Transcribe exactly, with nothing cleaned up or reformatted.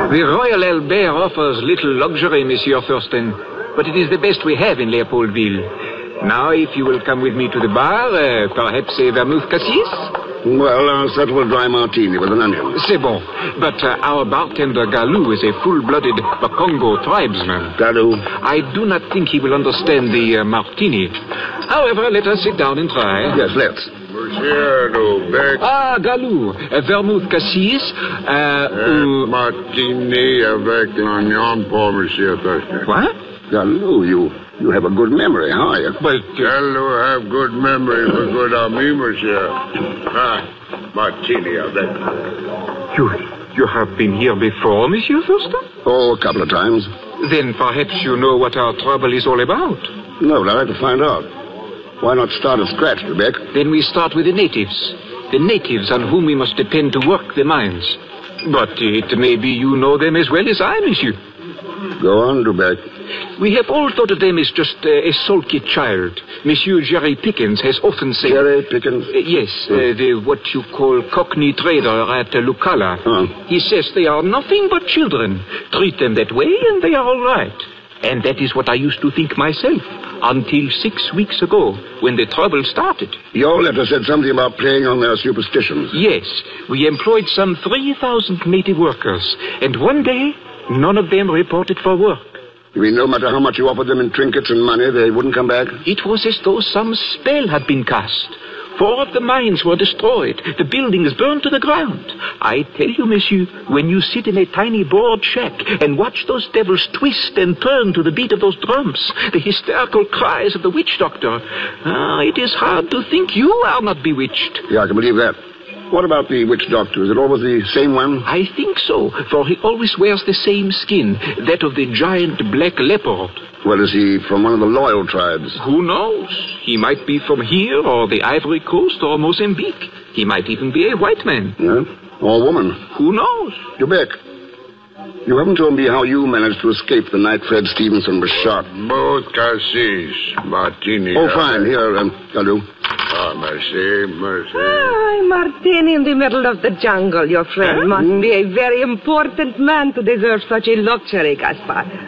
The Royal Albert offers little luxury, Monsieur Thurston, but it is the best we have in Leopoldville. Now, if you will come with me to the bar, uh, perhaps a vermouth cassis? Well, I'll settle a dry martini with an onion. C'est bon. But uh, our bartender Galou is a full-blooded Bakongo tribesman. Galou? I do not think he will understand the uh, martini. However, let us sit down and try. Yes, let's. Monsieur Lubeck. Ah, Galou. A vermouth cassis. Uh, uh, martini avec l'oignon pour Monsieur Thurston. What? Galou, you... You have a good memory, huh? You? But... Uh, Galou have good memory for good ami, monsieur. Ah, martini avec. You, you have been here before, Monsieur Thurston? Oh, a couple of times. Then perhaps you know what our trouble is all about. No, but I'd like to find out. Why not start at scratch, Lubeck? Then we start with the natives. The natives on whom we must depend to work the mines. But it may be you know them as well as I, monsieur. Go on, Lubeck. We have all thought of them as just uh, a sulky child. Monsieur Jerry Pickens has often said... Jerry Pickens? Uh, yes, uh, the what you call cockney trader at uh, Lucala. Huh. He says they are nothing but children. Treat them that way and they are all right. And that is what I used to think myself, until six weeks ago, when the trouble started. Your letter said something about playing on their superstitions. Yes, we employed some three thousand native workers, and one day, none of them reported for work. You mean no matter how much you offered them in trinkets and money, they wouldn't come back? It was as though some spell had been cast. Four of the mines were destroyed. The buildings burned to the ground. I tell you, monsieur, when you sit in a tiny board shack and watch those devils twist and turn to the beat of those drums, the hysterical cries of the witch doctor, ah, it is hard to think you are not bewitched. Yeah, I can believe that. What about the witch doctor? Is it always the same one? I think so, for he always wears the same skin, that of the giant black leopard. Well, is he from one of the loyal tribes? Who knows? He might be from here, or the Ivory Coast, or Mozambique. He might even be a white man. Yeah? Or a woman? Who knows? Lubeck, you haven't told me how you managed to escape the night Fred Stevenson was shot. Both cassis, martini. Oh, fine. Here, um, Galou. Ah, merci, merci. Ah, martini in the middle of the jungle. Your friend Huh? must be a very important man to deserve such a luxury, Gaspar.